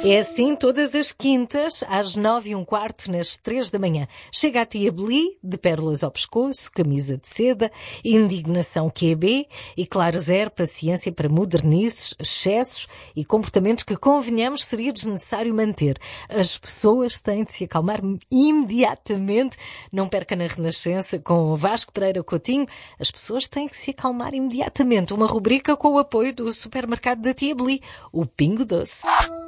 É assim todas as quintas, às 9h15, nas 3 da manhã. Chega a tia Beli, de pérolas ao pescoço, camisa de seda, indignação QB e, claro, zero paciência para modernices, excessos e comportamentos que, convenhamos, seria desnecessário manter. As pessoas têm de se acalmar imediatamente. Não perca na Renascença com Vasco Pereira Coutinho. As pessoas têm que se acalmar imediatamente. Uma rubrica com o apoio do supermercado da tia Beli, o Pingo Doce.